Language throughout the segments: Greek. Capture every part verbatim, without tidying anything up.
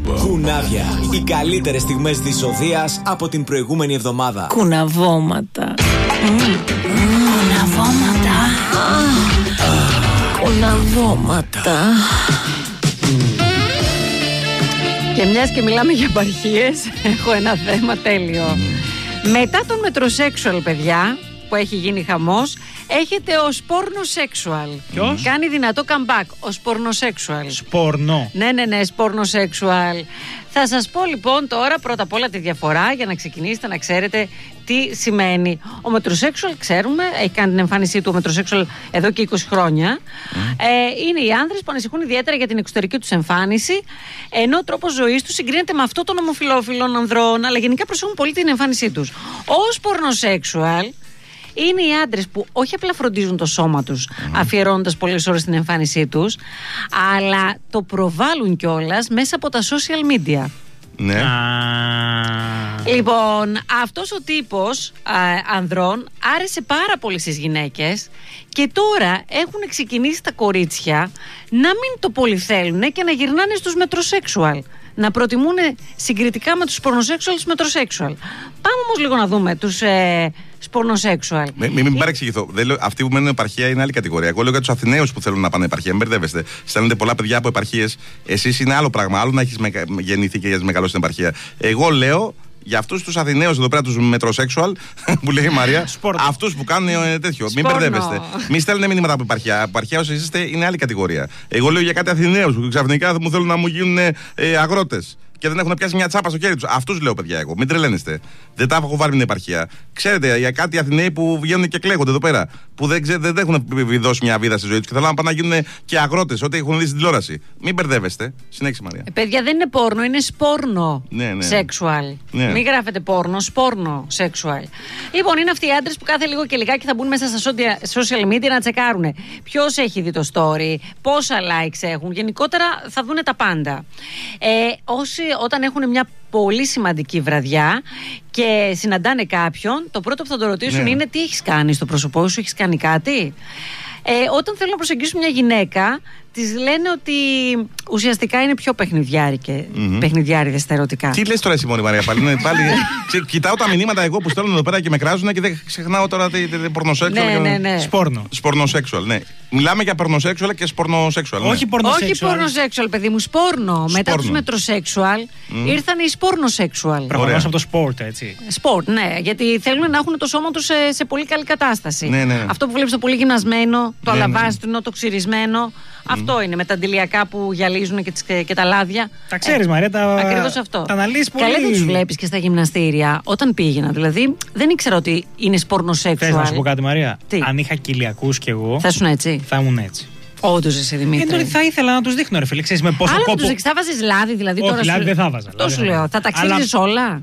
Κουνάβια. Οι καλύτερες στιγμές της οδείας από την προηγούμενη εβδομάδα. Κουναβώματα. Κουναβώματα. Κουναβώματα. Και μιας και μιλάμε για επαρχίες, έχω ένα θέμα τέλειο. Μετά τον μετροσέξουαλ, παιδιά, που έχει γίνει χαμός, έχετε ο σπόρνοσέξουαλ. Ποιος? Κάνει δυνατό comeback ο σπόρνοσέξουαλ. Σπορνό. Ναι, ναι, ναι, σπόρνοσέξουαλ. Θα σας πω λοιπόν τώρα πρώτα απ' όλα τη διαφορά για να ξεκινήσετε να ξέρετε τι σημαίνει. Ο μετροσέξουαλ, ξέρουμε, έχει κάνει την εμφάνισή του ο μετροσέξουαλ εδώ και είκοσι χρόνια. Mm. Ε, είναι οι άνδρες που ανησυχούν ιδιαίτερα για την εξωτερική τους εμφάνιση, ενώ ο τρόπος ζωής τους συγκρίνεται με αυτό των ομοφυλόφιλων ανδρών, αλλά γενικά προσέχουν πολύ την εμφάνισή τους. Ο σπόρνοσέξουαλ είναι οι άντρες που όχι απλά φροντίζουν το σώμα τους, mm. αφιερώνοντας πολλές ώρες στην εμφάνισή τους, αλλά το προβάλλουν κιόλας μέσα από τα social media. Ναι. Ah. Λοιπόν, αυτός ο τύπος α, ανδρών άρεσε πάρα πολύ στις γυναίκες και τώρα έχουν ξεκινήσει τα κορίτσια να μην το πολύ θέλουν και να γυρνάνε στους μετροσέξουαλ. Να προτιμούν συγκριτικά με τους πορνοσέξουαλ τους μετροσέξουαλ. Πάμε όμως λίγο να δούμε τους ε, σπορνοσέξουαλ. Μην μη, μη παρεξηγηθώ. Δεν λέω, αυτοί που μένουν επαρχία είναι άλλη κατηγορία. Εγώ λέω για τους Αθηναίους που θέλουν να πάνε επαρχία. Μην μπερδεύεστε. Στέλνετε πολλά παιδιά από επαρχίες. Εσείς είναι άλλο πράγμα. Άλλο να έχεις με, γεννηθεί και έχεις μεγαλώσει στην επαρχία. Εγώ λέω για αυτούς τους Αθηναίους εδώ πέρα, τους μετροσέξουαλ, που λέει η Μαρία, αυτούς που κάνουν ε, τέτοιο. Μην μπερδεύεστε. Μην στέλνετε μηνύματα από επαρχία. Επαρχία όσοι είστε είναι άλλη κατηγορία. Εγώ λέω για κάτι Αθηναίους που ξαφνικά μου θέλουν να μου γίνουν ε, αγρότες και δεν έχουν πιάσει μια τσάπα στο χέρι τους. Αυτούς λέω, παιδιά, εγώ. Μην τρελαίνεστε. Δεν τα έχω βάλει με την επαρχία. Ξέρετε, για κάτι Αθηναίοι που βγαίνουν και κλαίγονται εδώ πέρα. Που δεν, ξέ, δεν έχουν δώσει μια βίδα στη ζωή τους και θέλουν να πάνε να γίνουν και αγρότες, ό,τι έχουν δει στην τηλεόραση. Μην μπερδεύεστε. Συνέχισε, Μαρία. Ε, παιδιά, δεν είναι πόρνο, είναι σπόρνο ναι, ναι. σεξουαλ. Ναι. Μην γράφετε πόρνο, σπόρνο σεξουαλ. Λοιπόν, είναι αυτοί οι άντρες που κάθε λίγο και λιγάκι θα μπουν μέσα στα social media να τσεκάρουν ποιος έχει δει το story, πόσα likes έχουν. Γενικότερα θα δουν τα πάντα. Ε, όσοι όταν έχουν μια πολύ σημαντική βραδιά και συναντάνε κάποιον, το πρώτο που θα το ρωτήσουν ναι. είναι τι έχεις κάνει στο πρόσωπό σου, έχεις κάνει κάτι. Ε, όταν θέλουν να προσεγγίσουν μια γυναίκα, της λένε ότι ουσιαστικά είναι πιο παιχνιδιάρικε, mm-hmm. παιχνιδιάριδες στα ερωτικά. Τι λες τώρα εσύ μόνη Μαρία πάλι, πάλι κοιτάω τα μηνύματα εγώ που στέλνουν εδώ πέρα και με κράζουν και δεν ξεχνάω τώρα τη πορνοσέξουαλ. Ναι, ναι, ναι. Σπόρνο. Σπορνοσέξουαλ, ναι. Μιλάμε για πορνοσέξουαλ και σπορνοσέξουαλ. Όχι ναι. πορνοσέξουαλ. Όχι πορνοσέξουαλ, παιδί μου, σπόρνο. Σπόρνο. Μετά τους μετροσέξουαλ mm. ήρθαν οι σπόρνοσέξουαλ. Προφανώς από το σπορτ, έτσι. Σπορτ, ναι, γιατί θέλουν να έχουν το σώμα τους σε, σε πολύ καλή κατάσταση. Ναι, ναι. Αυτό που βλέπεις το πολύ γυμνασμένο, το ναι, αλαβάστρινο, ναι. το ξυρισμένο. Mm. Αυτό είναι με τα αντιλιακά που γυαλίζουν και, τις, και τα λάδια. Τα ξέρεις, ε, Μαρία, τα. Ακριβώς αυτό. Τα αναλύσεις πολύ. Καλά, δεν τους βλέπεις και στα γυμναστήρια. Όταν πήγαινα, δηλαδή, δεν ήξερα ότι είναι σπορνοσέξουαλ. Θες να σου πω κάτι, Μαρία. Τι? Αν είχα κοιλιακούς κι εγώ. Θα ήσουν έτσι. Θα ήμουν έτσι. Όντως εσύ, Δημήτρη. Ε, θα ήθελα να τους δείχνω, ρε φίλε. Ξέρεις με πόσο Άρα κόπο. Άρα τους δείξεις, θα βάζεις λάδι, δηλαδή. Όχι, τώρα λάδι σου... δεν θα βάζα. Αυτό σου λέω. Θα τα ξύριζες όλα.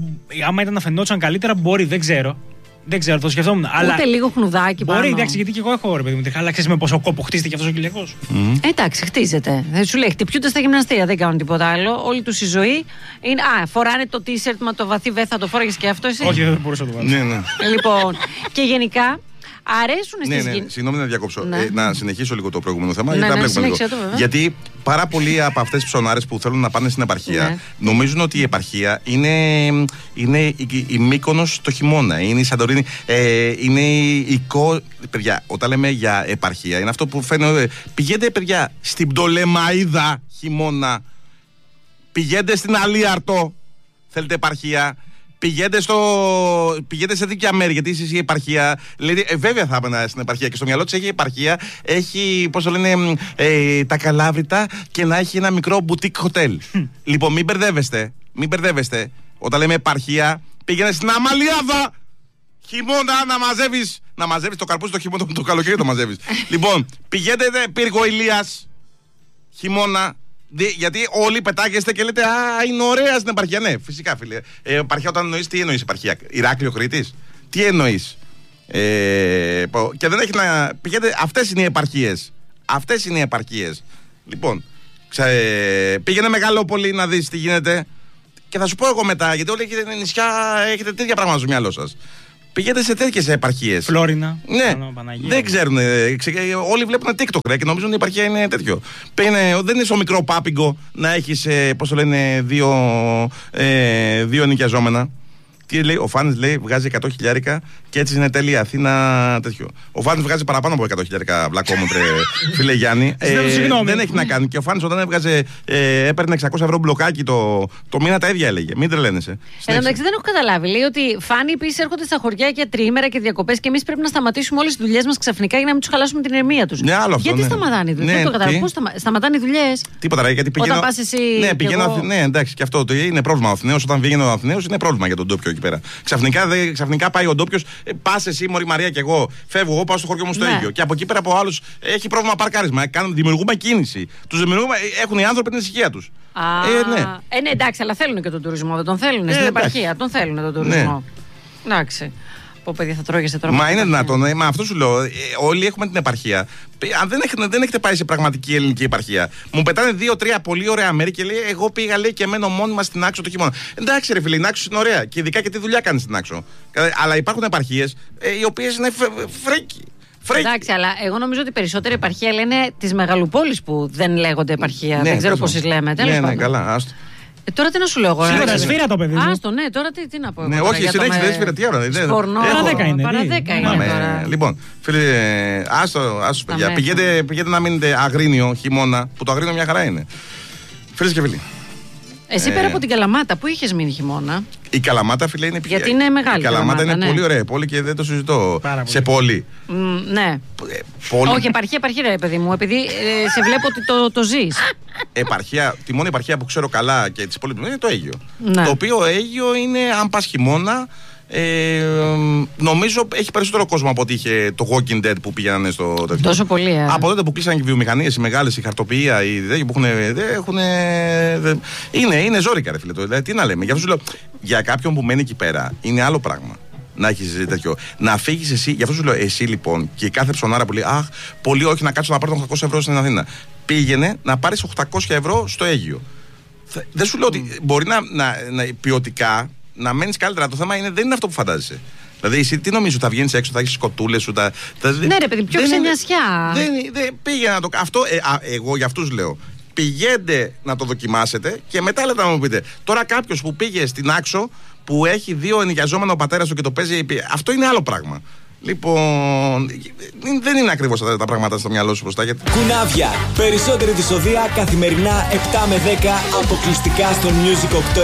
Άμα ήταν να φαινόταν καλύτερα, μπορεί, δεν ξέρω. Δεν ξέρω, το σκεφτόμουν. Ούτε αλλά λίγο χνουδάκι πάνω. Μπορεί, εντάξει, γιατί και εγώ έχω ρε παιδί μου. Αλλά ξέρεις με πόσο κόπο χτίστηκε αυτός ο κοιλιακός. Mm. Εντάξει, χτίζεται. Δεν σου λέει, χτυπιούνται στα γυμναστήρια, δεν κάνουν τίποτα άλλο. Όλη τους η ζωή είναι. Α, φοράνε το t-shirt με το βαθύ βέ, θα το φόραγες και αυτό εσύ. Όχι, δεν μπορούσα να το βάλω. Ναι, ναι. Λοιπόν, και γενικά. Αρέσουν στις ναι, ναι, γυναίκες. Συγγνώμη να διακόψω. Ναι. Ε, να συνεχίσω λίγο το προηγούμενο θέμα. Ναι, γιατί, ναι, ναι, λίγο. το, γιατί πάρα πολλοί από αυτές τις ψωνάρες που θέλουν να πάνε στην επαρχία ναι. νομίζουν ότι η επαρχία είναι, είναι η, η Μύκονος το χειμώνα. Είναι η Σαντορίνη. Ε, είναι η κο... Παιδιά, όταν λέμε για επαρχία, είναι αυτό που φαίνεται. Πηγαίνετε, παιδιά, στην Πτολεμαΐδα χειμώνα. Πηγαίνετε στην Αλίαρτο. Θέλετε επαρχία. Πηγαίνετε, στο... πηγαίνετε σε δίκαια μέρη, γιατί είσαι η επαρχία. Δηλαδή, ε, βέβαια θα έπαιρνα στην επαρχία και στο μυαλό της έχει η επαρχία, έχει, πώς το λένε, ε, τα Καλάβρητα και να έχει ένα μικρό boutique hotel. Λοιπόν, μην μπερδεύεστε. Μην μπερδεύεστε. Όταν λέμε επαρχία, πήγαινε στην Αμαλιάδα. Χειμώνα να μαζεύεις. Να μαζεύεις το καρπούζι το χειμώνα, το καλοκαίρι το μαζεύεις. Λοιπόν, πηγαίνετε Πύργο Ηλίας. Χειμώνα. Γιατί όλοι πετάγεστε και λέτε α, είναι ωραία στην επαρχία. Ναι, φυσικά, φίλε. Ε, επαρχία, όταν εννοείς, τι εννοείς επαρχία? Ηράκλειο, Κρήτης? Τι εννοείς? Ε, και δεν έχει να. Πηγαίνετε, αυτές είναι οι επαρχίες. Αυτές είναι οι επαρχίες. Λοιπόν, ξε, πήγαινε Μεγαλόπολη να δεις τι γίνεται. Και θα σου πω εγώ μετά, γιατί όλοι έχετε νησιά, έχετε τέτοια πράγματα στο μυαλό σας. Πηγαίνετε σε τέτοιες επαρχίες. Φλόρινα. Ναι, δεν ξέρουν. Όλοι βλέπουν TikTok ρε, και νομίζουν ότι η επαρχία είναι τέτοιο. Πήγαινε, δεν είναι στο μικρό πάπιγκο να έχεις, πώς το λένε, δύο, ε, δύο ενοικιαζόμενα. Τι λέει, ο Φάνης λέει βγάζει εκατό χιλιάρικα και έτσι είναι τέλεια Αθήνα τέτοιο. Ο Φάνης βγάζει παραπάνω από εκατό χιλιάρικα, βλακόμουτρε φίλε Γιάννη. ε, δεν έχει να κάνει. Και ο Φάνης όταν έβγαζε, ε, έπαιρνε εξακόσια ευρώ μπλοκάκι το, το μήνα, τα ίδια έλεγε. Μην τρελαίνεσαι. Εν τω μεταξύ δεν έχω καταλάβει. Λέει ότι Φάνοι επίσης έρχονται στα χωριά για τριήμερα και διακοπές και εμείς πρέπει να σταματήσουμε όλες τις δουλειές μας ξαφνικά για να μην τους χαλάσουμε την ηρεμία τους. Ναι, άλλο αυτό, γιατί ναι. σταματάνε οι δουλειές. Ναι, δεν το καταλαβαίνω. Πώς σταμα... σταματάνε οι δουλειές. Τίποτα ρε, γιατί πηγαίνω. Όταν πας εσύ. Ναι, πηγαίνω. Εγώ... Ναι, εντάξει, και αυτό το είναι πρόβλημα. Ο Αθηναίος όταν βγαίνει ο Αθηναίος είναι πρόβλημα για τον ντόπιο εκεί πέρα. Ξαφνικά, δε, ξαφνικά πάει ο ντόπιος, ε, πα εσύ, Μωρή Μαρία και εγώ, φεύγω, εγώ πάω στο χωριό μου στο ναι. ίδιο. Και από εκεί πέρα από άλλους έχει πρόβλημα παρκάρισμα. Κάνουμε, δημιουργούμε κίνηση. Τους δημιουργούμε, έχουν οι άνθρωποι την ησυχία τους. Α, ε, ναι. ε, ναι, εντάξει, αλλά θέλουν και τον τουρισμό. Δεν τον θέλουν. Ε, στην επαρχία τον θέλουν τον τουρισμό. Ναι. Εντάξει. Πω, παιδιά, θα τρώγεσαι τώρα. Μα είναι δυνατόν, ε, μα αυτό σου λέω. Ε, όλοι έχουμε την επαρχία. Αν δεν έχετε, δεν έχετε πάει σε πραγματική ελληνική επαρχία, μου πετάνε δύο-τρία πολύ ωραία μέρη και λέει: εγώ πήγα λέει, και μένω μόνιμα στην Άξο το χειμώνα. Εντάξει, ρε φίλε, η Άξο είναι ωραία. Και ειδικά και τι δουλειά κάνει στην Άξο. Αλλά υπάρχουν επαρχίες ε, οι οποίες είναι φρέκι. Εντάξει, αλλά εγώ νομίζω ότι περισσότερη επαρχία λένε τις μεγαλοπόλεις που δεν λέγονται επαρχία. Ναι, δεν ξέρω πώς τις λέμε. Τέλος ναι, πάντων. Ναι, καλά, άστο. Ε, τώρα τι να σου λέω εγώ. Σίγουρα σφύρα το παιδί. Άστο, ναι, τώρα τι, τι να πω. Ναι, εγώ, όχι, συνέχισε, δεν σφύρα, τι ώρα. Σπορνό, παρά δέκα είναι. Παρά δέκα είναι τώρα. Λοιπόν, φίλε, άστο, άστο παιδιά. Πηγαίνετε, πηγαίνετε να μείνετε αγρίνιο χειμώνα, που το αγρίνιο μια χαρά είναι. Φίλες και φίλοι. Εσύ πέρα από την Καλαμάτα, πού είχες μείνει χειμώνα? Η Καλαμάτα, φίλε, είναι πιο. Γιατί είναι μεγάλη. Η Καλαμάτα είναι ναι. πολύ ωραία πόλη και δεν το συζητώ. Σε πόλη. Mm, ναι. Ε, πόλη. Όχι, επαρχία, επαρχία, ρε παιδί μου. Επειδή ε, σε βλέπω ότι το, το ζεις. Επαρχία, τη μόνη επαρχία που ξέρω καλά και τη πόλη είναι το Αίγιο. Ναι. Το οποίο Αίγιο είναι, αν πας χειμώνα, ε, νομίζω έχει περισσότερο κόσμο από ότι είχε το Walking Dead που πήγαιναν στο τέτοιο. Τόσο πολύ, ε. Από τότε που κλείσαν και οι βιομηχανίες, οι μεγάλες, η χαρτοποιία, οι δε, που έχουν. Είναι, είναι ζόρικα, ρε φίλε. Δηλαδή, τι να λέμε. Για, λέω, για κάποιον που μένει εκεί πέρα, είναι άλλο πράγμα. Να έχει τέτοιο. Να φύγει εσύ, γι' αυτό σου λέω, εσύ λοιπόν, και κάθε ψωνάρα που λέει: αχ, πολύ όχι να κάτσω να πάρω οκτακόσια ευρώ στην Αθήνα. Πήγαινε να πάρει οκτακόσια ευρώ στο Αίγιο. Δεν σου λέω ότι μπορεί να, να, να ποιοτικά να μένει καλύτερα. Το θέμα είναι, δεν είναι αυτό που φαντάζεσαι. Δηλαδή, εσύ τι νομίζω, θα βγαίνει έξω, θα έχει σκοτούλες σου. Τα, τα, ναι, ρε παιδί, πιο ξενιασιά. Δεν, δεν πήγαινε να το κάνω. Αυτό, ε, α, εγώ για αυτούς λέω. Πηγαίνετε να το δοκιμάσετε και μετά λέτε να μου πείτε. Τώρα κάποιο που πήγε στην Άξο που έχει δύο ενοικιαζόμενα ο πατέρας του και το παίζει, αυτό είναι άλλο πράγμα. Λοιπόν, δεν είναι ακριβώς τα, τα πράγματα στο μυαλό σου μπροστά. Γιατί... Κουνάβια. Περισσότερη δυσοδεία καθημερινά επτά με δέκα αποκλειστικά στο Music οκτώ.